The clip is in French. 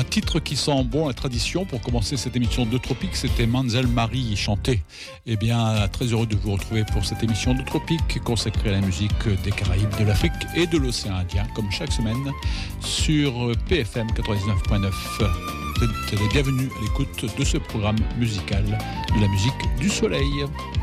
titre qui sent bon la tradition pour commencer cette émission de Tropique, c'était Manzel Marie chanté. Eh bien, très heureux de vous retrouver pour cette émission de Tropique consacrée à la musique des Caraïbes, de l'Afrique et de l'océan Indien, comme chaque semaine sur PFM 99.9. Vous êtes les bienvenus à l'écoute de ce programme musical de la musique du soleil.